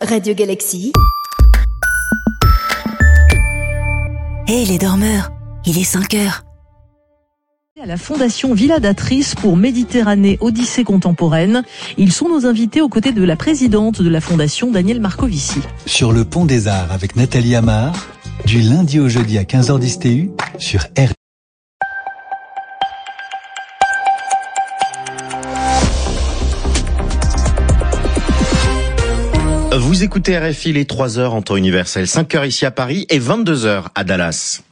Radio Galaxy. Hé les dormeurs, il est 5 heures. À la Fondation Villa d'Atrice pour Méditerranée Odyssée Contemporaine. Ils sont nos invités aux côtés de la présidente de la Fondation, Danielle Marcovici. Sur le Pont des Arts avec Nathalie Amar, du lundi au jeudi à 15h10 TU sur R. Vous écoutez RFI, les 3h en temps universel, 5h ici à Paris et 22h à Dallas.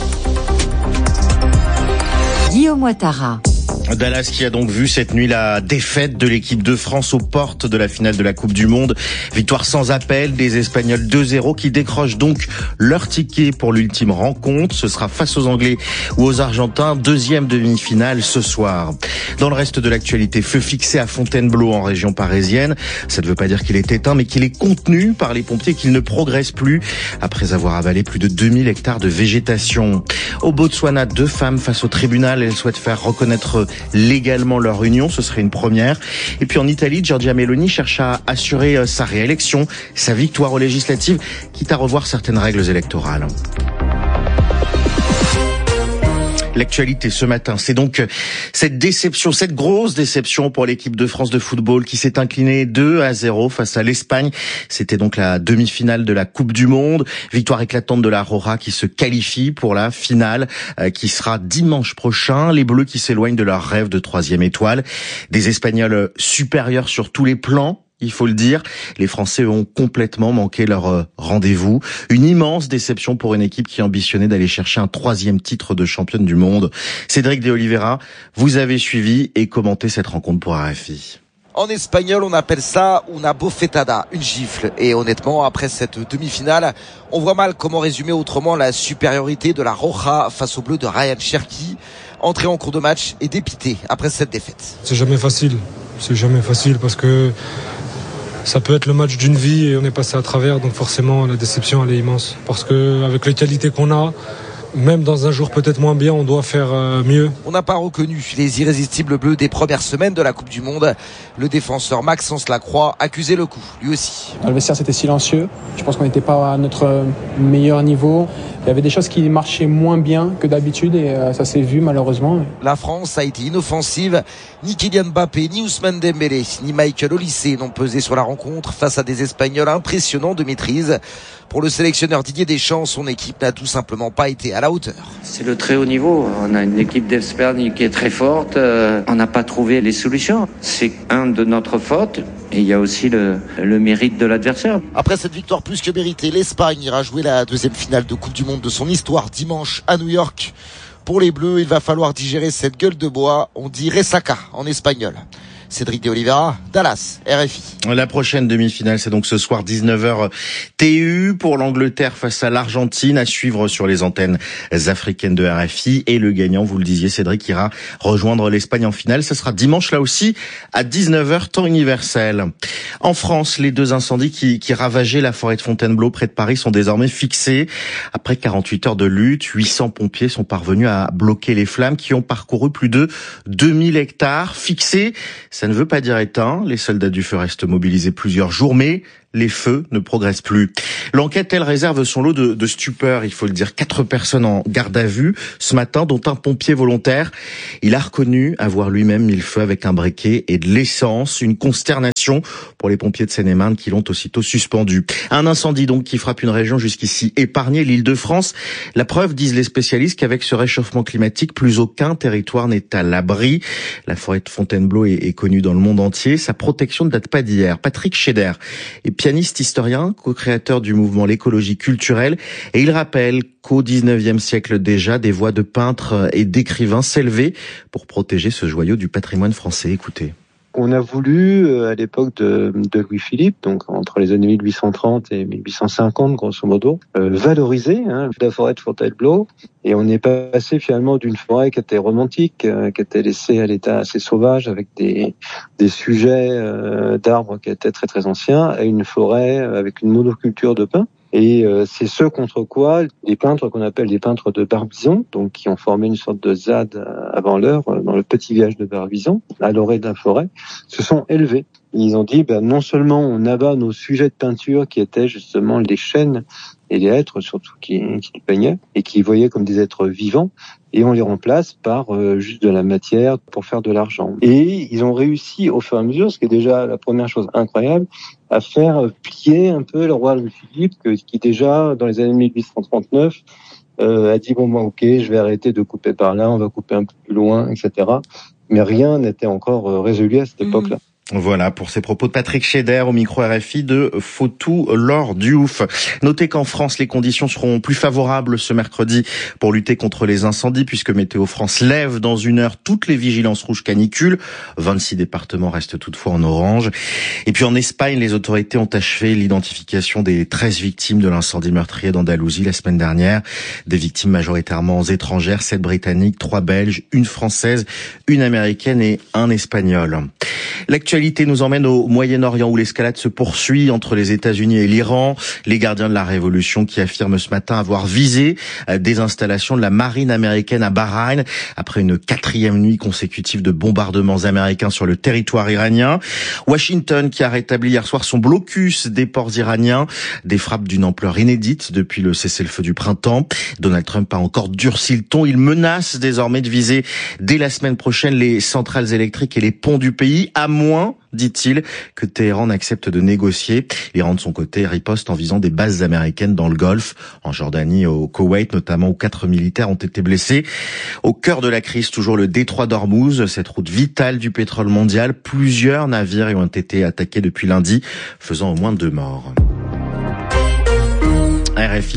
Guillaume Ouattara. Dallas qui a donc vu cette nuit la défaite de l'équipe de France aux portes de la finale de la Coupe du Monde. Victoire sans appel des Espagnols 2-0 qui décrochent donc leur ticket pour l'ultime rencontre. Ce sera face aux Anglais ou aux Argentins, deuxième demi-finale ce soir. Dans le reste de l'actualité, feu fixé à Fontainebleau en région parisienne. Ça ne veut pas dire qu'il est éteint, mais qu'il est contenu par les pompiers et qu'il ne progresse plus après avoir avalé plus de 2000 hectares de végétation. Au Botswana, 2 femmes face au tribunal. Elles souhaitent faire reconnaître légalement leur union, ce serait une première. Et puis en Italie, Giorgia Meloni cherche à assurer sa réélection, sa victoire aux législatives, quitte à revoir certaines règles électorales. L'actualité ce matin, c'est donc cette déception, cette grosse déception pour l'équipe de France de football qui s'est inclinée 2-0 face à l'Espagne. C'était donc la demi-finale de la Coupe du Monde. Victoire éclatante de la Roja qui se qualifie pour la finale qui sera dimanche prochain. Les Bleus qui s'éloignent de leur rêve de 3e étoile. Des Espagnols supérieurs sur tous les plans. Il faut le dire, les Français ont complètement manqué leur rendez-vous. Une immense déception pour une équipe qui ambitionnait d'aller chercher un 3e titre de championne du monde. Cédric de Oliveira, vous avez suivi et commenté cette rencontre pour RFI. En espagnol, on appelle ça una bofetada, une gifle. Et honnêtement, après cette demi-finale, on voit mal comment résumer autrement la supériorité de la Roja face au bleu de Ryan Cherki. Entré en cours de match et dépité après cette défaite. C'est jamais facile parce que ça peut être le match d'une vie et on est passé à travers, donc forcément la déception elle est immense. Parce que avec les qualités qu'on a, même dans un jour peut-être moins bien, on doit faire mieux. On n'a pas reconnu les irrésistibles bleus des premières semaines de la Coupe du Monde. Le défenseur Maxence Lacroix accusait le coup, lui aussi. Dans le vestiaire, c'était silencieux. Je pense qu'on n'était pas à notre meilleur niveau. Il y avait des choses qui marchaient moins bien que d'habitude et ça s'est vu malheureusement. La France a été inoffensive. Ni Kylian Mbappé, ni Ousmane Dembélé, ni Michael Olise n'ont pesé sur la rencontre face à des Espagnols impressionnants de maîtrise. Pour le sélectionneur Didier Deschamps, son équipe n'a tout simplement pas été à la hauteur. C'est le très haut niveau. On a une équipe d'Espagne qui est très forte. On n'a pas trouvé les solutions. C'est un de notre faute. Et il y a aussi le mérite de l'adversaire. Après cette victoire plus que méritée, l'Espagne ira jouer la 2e finale de Coupe du Monde de son histoire dimanche à New York. Pour les Bleus, il va falloir digérer cette gueule de bois. On dit ressaca en espagnol. Cédric de Oliveira, Dallas, RFI. La prochaine demi-finale, c'est donc ce soir 19h TU pour l'Angleterre face à l'Argentine, à suivre sur les antennes africaines de RFI. Et le gagnant, vous le disiez, Cédric, ira rejoindre l'Espagne en finale. Ce sera dimanche là aussi à 19h temps universel. En France, les 2 incendies qui ravageaient la forêt de Fontainebleau près de Paris sont désormais fixés. Après 48 heures de lutte, 800 pompiers sont parvenus à bloquer les flammes qui ont parcouru plus de 2000 hectares. Fixés, ça ne veut pas dire éteint. Les soldats du feu restent mobilisés plusieurs jours, mais les feux ne progressent plus. L'enquête, elle, réserve son lot de stupeur, il faut le dire. 4 personnes en garde à vue ce matin, dont un pompier volontaire. Il a reconnu avoir lui-même mis le feu avec un briquet et de l'essence. Une consternation pour les pompiers de Seine-et-Marne qui l'ont aussitôt suspendu. Un incendie donc qui frappe une région jusqu'ici épargnée, l'Île-de-France. La preuve, disent les spécialistes, qu'avec ce réchauffement climatique, plus aucun territoire n'est à l'abri. La forêt de Fontainebleau est connue dans le monde entier. Sa protection ne date pas d'hier. Patrick Scheder est pianiste historien, co-créateur du mouvement L'écologie culturelle, et il rappelle qu'au 19e siècle déjà, des voix de peintres et d'écrivains s'élevaient pour protéger ce joyau du patrimoine français. Écoutez. On a voulu, à l'époque de Louis-Philippe, donc entre les années 1830 et 1850, grosso modo, valoriser la forêt de Fontainebleau. Et on est passé finalement d'une forêt qui était romantique, qui était laissée à l'état assez sauvage, avec des sujets d'arbres qui étaient très très anciens, à une forêt avec une monoculture de pins. Et c'est ce contre quoi les peintres qu'on appelle les peintres de Barbizon, donc qui ont formé une sorte de ZAD avant l'heure dans le petit village de Barbizon, à l'orée de la forêt, se sont élevés. Ils ont dit, non seulement on abat nos sujets de peinture qui étaient justement les chênes et les hêtres, surtout qui peignaient et qui voyaient comme des êtres vivants, et on les remplace par juste de la matière pour faire de l'argent. Et ils ont réussi au fur et à mesure, ce qui est déjà la première chose incroyable, à faire plier un peu le roi Louis-Philippe, qui déjà, dans les années 1839, a dit ok, je vais arrêter de couper par là, on va couper un peu plus loin, etc. Mais rien n'était encore résolu à cette époque-là. Voilà pour ces propos de Patrick Scheder au micro RFI de Fotou Laure Diouf. Notez qu'en France, les conditions seront plus favorables ce mercredi pour lutter contre les incendies puisque Météo France lève dans 1 heure toutes les vigilances rouges canicules. 26 départements restent toutefois en orange. Et puis en Espagne, les autorités ont achevé l'identification des 13 victimes de l'incendie meurtrier d'Andalousie la semaine dernière. Des victimes majoritairement étrangères, 7 britanniques, 3 belges, 1 française, 1 américaine et 1 espagnol. L'actualité nous emmène au Moyen-Orient où l'escalade se poursuit entre les États-Unis et l'Iran. Les gardiens de la révolution qui affirment ce matin avoir visé des installations de la marine américaine à Bahreïn après une 4e nuit consécutive de bombardements américains sur le territoire iranien. Washington qui a rétabli hier soir son blocus des ports iraniens, des frappes d'une ampleur inédite depuis le cessez-le-feu du printemps. Donald Trump a encore durci le ton. Il menace désormais de viser dès la semaine prochaine les centrales électriques et les ponts du pays, à moins, dit-il, que Téhéran accepte de négocier. L'Iran, de son côté, riposte en visant des bases américaines dans le Golfe, en Jordanie, au Koweït, notamment où 4 militaires ont été blessés. Au cœur de la crise, toujours le détroit d'Ormuz, cette route vitale du pétrole mondial. Plusieurs navires y ont été attaqués depuis lundi, faisant au moins 2 morts. RFI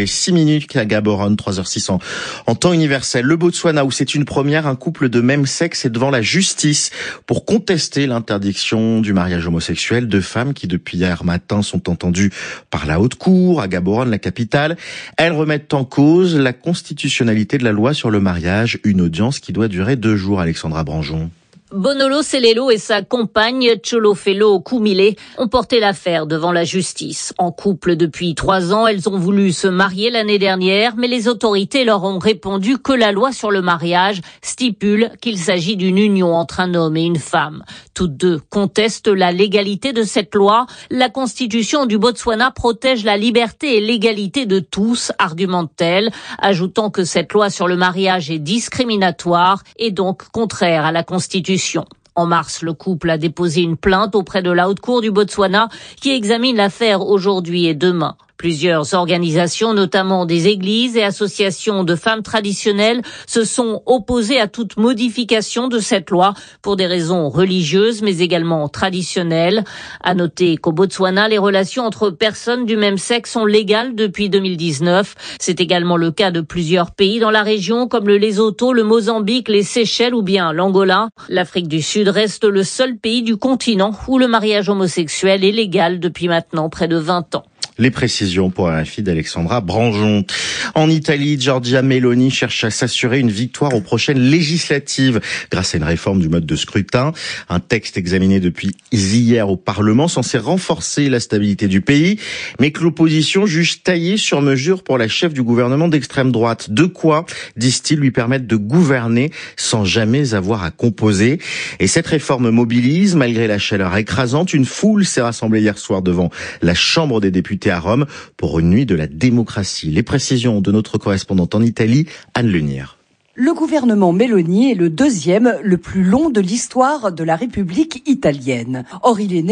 5h06 à Gaborone, 3h06 en temps universel. Le Botswana, où c'est une première, un couple de même sexe est devant la justice pour contester l'interdiction du mariage homosexuel. 2 femmes qui, depuis hier matin, sont entendues par la haute cour à Gaborone, la capitale. Elles remettent en cause la constitutionnalité de la loi sur le mariage, une audience qui doit durer 2 jours. Alexandra Branjon. Bonolo Selelo et sa compagne Tcholofelo Koumile ont porté l'affaire devant la justice. En couple depuis 3 ans, elles ont voulu se marier l'année dernière, mais les autorités leur ont répondu que la loi sur le mariage stipule qu'il s'agit d'une union entre un homme et une femme. Toutes 2 contestent la légalité de cette loi. La constitution du Botswana protège la liberté et l'égalité de tous, argumente-t-elle, ajoutant que cette loi sur le mariage est discriminatoire et donc contraire à la constitution. En mars, le couple a déposé une plainte auprès de la Haute Cour du Botswana qui examine l'affaire aujourd'hui et demain. Plusieurs organisations, notamment des églises et associations de femmes traditionnelles, se sont opposées à toute modification de cette loi pour des raisons religieuses mais également traditionnelles. À noter qu'au Botswana, les relations entre personnes du même sexe sont légales depuis 2019. C'est également le cas de plusieurs pays dans la région comme le Lesotho, le Mozambique, les Seychelles ou bien l'Angola. L'Afrique du Sud reste le seul pays du continent où le mariage homosexuel est légal depuis maintenant près de 20 ans. Les précisions pour RFI d'Alexandra Branjon. En Italie, Giorgia Meloni cherche à s'assurer une victoire aux prochaines législatives grâce à une réforme du mode de scrutin. Un texte examiné depuis hier au Parlement censé renforcer la stabilité du pays, mais que l'opposition juge taillé sur mesure pour la chef du gouvernement d'extrême droite. De quoi, disent-ils, lui permettre de gouverner sans jamais avoir à composer. Et cette réforme mobilise, malgré la chaleur écrasante. Une foule s'est rassemblée hier soir devant la Chambre des députés à Rome pour une nuit de la démocratie. Les précisions de notre correspondante en Italie, Anne Lunière. Le gouvernement Meloni est le 2e le plus long de l'histoire de la République italienne. Or, il est né